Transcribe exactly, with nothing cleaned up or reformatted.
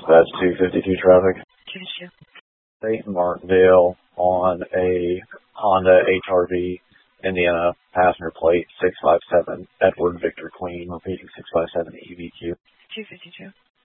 That's two fifty-two traffic. two fifty-two. Saint Martindale on a Honda H R V, Indiana, passenger plate six five seven, Edward Victor Queen, repeating six five seven E V Q. two fifty-two.